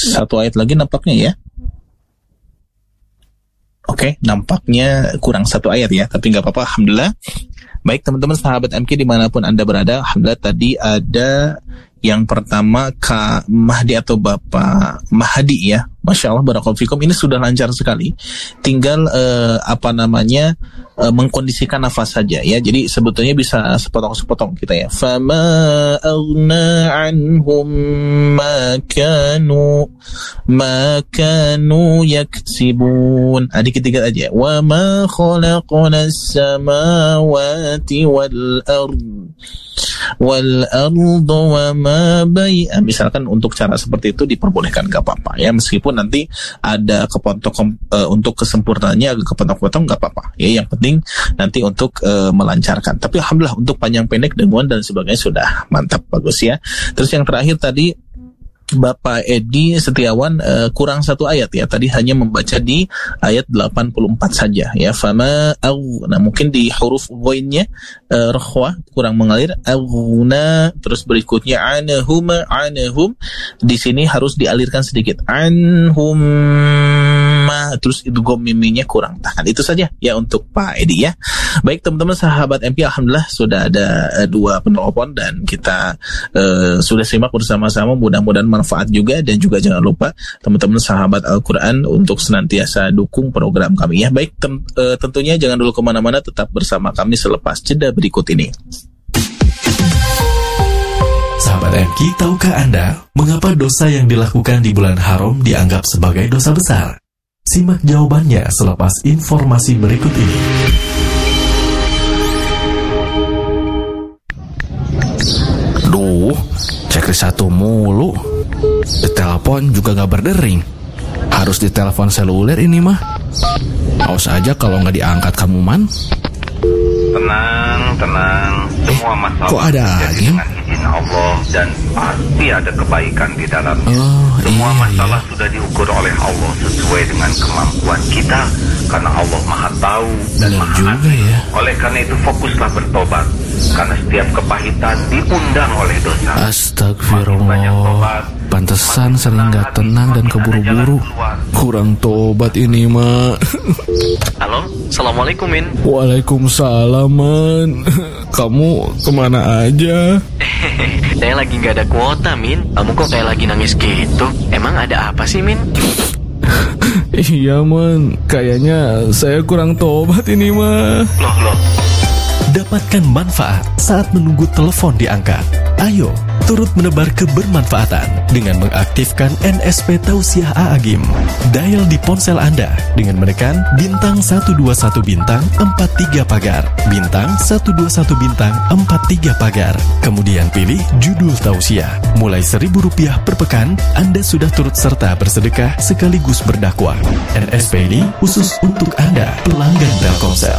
Satu ayat lagi nampaknya ya. Oke, nampaknya kurang satu ayat ya, tapi nggak apa-apa, alhamdulillah. Baik teman-teman sahabat MK dimanapun Anda berada, alhamdulillah tadi ada yang pertama Kak Mahdi atau Bapak Mahdi ya. Masya Allah, barakallahu fikum, ini sudah lancar sekali. Tinggal mengkondisikan nafas saja ya. Jadi sebetulnya bisa sepotong-sepotong kita ya. Fama aghna anhum ma kanu yaksibun. Dikit-dikit aja. Wa ma khalaqna as-samawati wal arda wa ma misalkan untuk cara seperti itu diperbolehkan, gak apa-apa ya, meskipun nanti ada kepotong untuk kesempurnaannya agak kepotong-potong, gak apa-apa ya, yang penting nanti untuk melancarkan. Tapi alhamdulillah untuk panjang pendek denguan dan sebagainya sudah mantap, bagus ya. Terus yang terakhir tadi Bapak Edi Setiawan kurang satu ayat ya. Tadi hanya membaca di ayat 84 saja ya. Fama nah mungkin di huruf ghainnya rakhwah kurang mengalir. Aghna, terus berikutnya anhum. Di sini harus dialirkan sedikit. Anhum, terus idgham miminya kurang tahan. Itu saja ya untuk Pak Edi ya. Baik teman-teman sahabat MP, alhamdulillah sudah ada dua penelpon dan kita sudah simak bersama-sama, mudah-mudahan manfaat juga. Dan juga jangan lupa teman-teman sahabat Al-Quran untuk senantiasa dukung program kami ya. Baik, tentunya jangan dulu kemana-mana, tetap bersama kami selepas jeda berikut ini. Sahabat MK, tahukah Anda mengapa dosa yang dilakukan di bulan haram dianggap sebagai dosa besar? Simak jawabannya selepas informasi berikut ini. Duh, checklist satu mulu. Ditelepon juga gak berdering. Harus ditelepon seluler ini mah. Awas aja kalau gak diangkat kamu, Man. Tenang. Semua masalah kok ada angin? dengan izin Allah, dan pasti ada kebaikan di dalamnya. Semua masalah sudah diukur oleh Allah sesuai dengan kemampuan kita, karena Allah Maha Tahu dan benar Maha juga Adil. ya. Oleh karena itu fokuslah bertobat, karena setiap kepahitan diundang oleh dosa. Astagfirullah. Pantesan sering gak tenang dan keburu-buru. Kurang tobat ini mah. Halo, assalamualaikum Min. Waalaikumsalam, Man. Kamu kemana aja? Saya lagi gak ada kuota, Min. Kamu kok kayak lagi nangis gitu? Emang ada apa sih, Min? Iya, Man. Kayaknya saya kurang tobat ini mah. Loh. Dapatkan manfaat saat menunggu telepon diangkat. Ayo, turut menebar kebermanfaatan dengan mengaktifkan NSP Tausiah A'agim. Dial di ponsel Anda dengan menekan bintang 121 bintang 43 pagar, bintang 121 bintang 43 pagar. Kemudian pilih judul Tausiah. Mulai Rp1.000 per pekan, Anda sudah turut serta bersedekah sekaligus berdakwah. NSP ini khusus untuk Anda, pelanggan Telkomsel.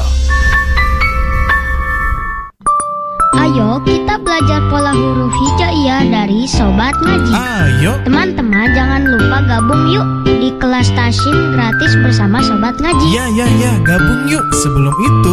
Ayo kita belajar pola huruf hijaiyah dari Sobat Ngaji. Ayo Teman-teman jangan lupa gabung yuk di kelas tasyin gratis bersama Sobat Ngaji. Ya, gabung yuk. Sebelum itu